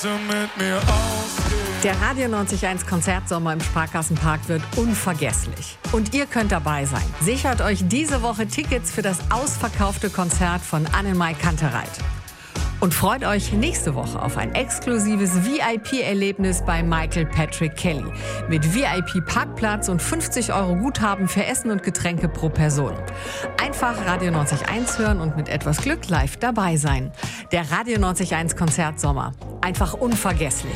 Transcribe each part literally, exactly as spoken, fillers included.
Der Radio neunzig Komma eins Konzertsommer im Sparkassenpark wird unvergesslich. Und ihr könnt dabei sein. Sichert euch diese Woche Tickets für das ausverkaufte Konzert von Annemai Kantereit. Und freut euch nächste Woche auf ein exklusives V I P-Erlebnis bei Michael Patrick Kelly. Mit V I P-Parkplatz und fünfzig Euro Guthaben für Essen und Getränke pro Person. Einfach Radio neunzig Komma eins hören und mit etwas Glück live dabei sein. Der Radio neunzig Komma eins Konzertsommer. Einfach unvergesslich.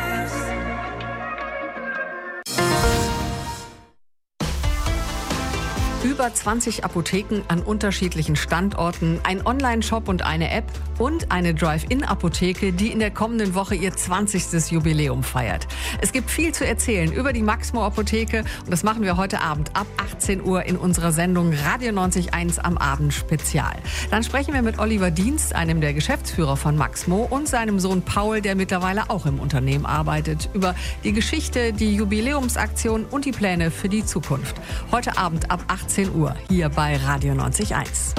Über zwanzig Apotheken an unterschiedlichen Standorten, ein Online-Shop und eine App und eine Drive-In-Apotheke, die in der kommenden Woche ihr zwanzigstes Jubiläum feiert. Es gibt viel zu erzählen über die Maxmo-Apotheke und das machen wir heute Abend ab achtzehn Uhr in unserer Sendung Radio neunzig Komma eins am Abend Spezial. Dann sprechen wir mit Oliver Dienst, einem der Geschäftsführer von Maxmo, und seinem Sohn Paul, der mittlerweile auch im Unternehmen arbeitet, über die Geschichte, die Jubiläumsaktion und die Pläne für die Zukunft. Heute Abend ab achtzehn Uhr hier bei Radio neunzig Komma eins.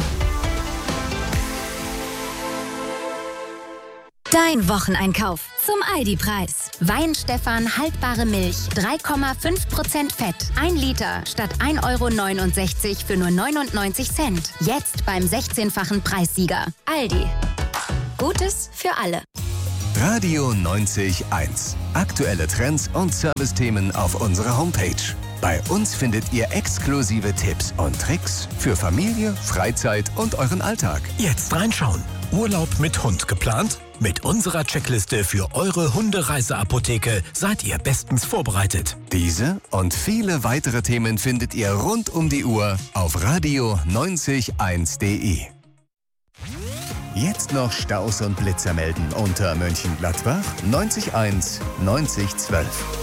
Dein Wocheneinkauf zum Aldi-Preis. Weinstefan haltbare Milch, drei Komma fünf Prozent Fett. ein Liter statt ein Euro neunundsechzig für nur neunundneunzig Cent. Jetzt beim sechzehnfachen Preissieger. Aldi. Gutes für alle. Radio neunzig Komma eins. Aktuelle Trends und Servicethemen auf unserer Homepage. Bei uns findet ihr exklusive Tipps und Tricks für Familie, Freizeit und euren Alltag. Jetzt reinschauen. Urlaub mit Hund geplant? Mit unserer Checkliste für eure Hundereiseapotheke seid ihr bestens vorbereitet. Diese und viele weitere Themen findet ihr rund um die Uhr auf radio neunzig eins punkt de. Jetzt noch Staus und Blitzer melden unter Mönchengladbach neunzig eins neunzig zwölf.